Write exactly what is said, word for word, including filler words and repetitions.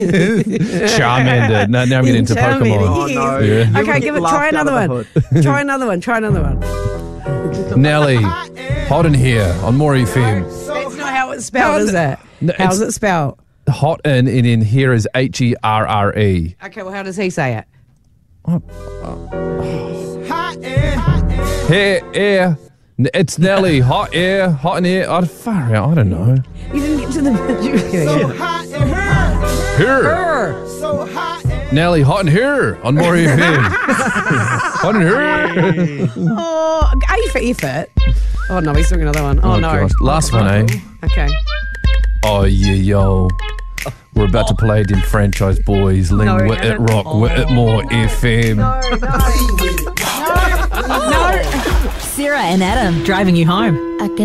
Charmander. No, now I'm getting into Charmander. Pokemon. Oh, no. Yeah. Okay, give it. Try another one. Try another one. Try another one. Nelly, hot in here on More F M. That's not how it's spelled, is it? No, How's it's- it spelled? Hot in and in here is H E R R E. Okay, well, how does he say it? Here, air. It's Nelly. Hot air. Hot in here. Oh, far out. I don't know. You didn't get to the. Here. Her. Nelly, hot in here on More F M. Hot in here. Oh, A for effort. Oh no, he's doing another one. Oh, Oh, no. gosh. Last one, eh? Okay. Oh, yeah, yo. We're about to play it in Franchise Boys. Ling, No, Wit It Adam. Rock, Wit It More F M. No. Sarah and Adam driving you home.